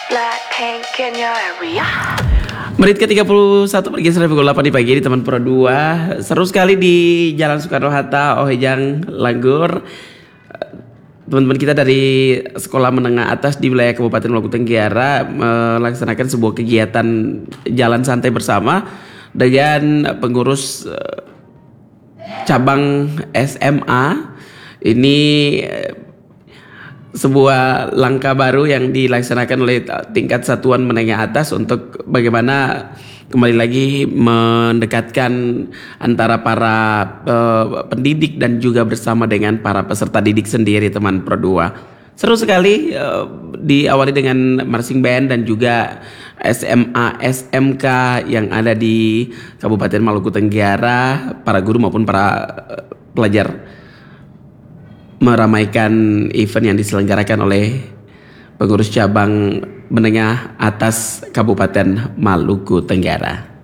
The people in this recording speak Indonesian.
Blackpink in your area. Menit ke-31 bergeser pukul 8 di pagi di Taman Pro 2. Seru sekali di Jalan Soekarno-Hatta, Ohejang, Langgur. Teman-teman kita dari sekolah menengah atas di wilayah Kabupaten Maluku Tenggara melaksanakan sebuah kegiatan jalan santai bersama dengan pengurus cabang SMA. Ini sebuah langkah baru yang dilaksanakan oleh tingkat satuan menengah atas untuk bagaimana kembali lagi mendekatkan antara para pendidik dan juga bersama dengan para peserta didik sendiri, teman Pro 2. Seru sekali, diawali dengan marching band dan juga SMA SMK yang ada di Kabupaten Maluku Tenggara, para guru maupun para pelajar meramaikan event yang diselenggarakan oleh pengurus cabang menengah atas Kabupaten Maluku Tenggara.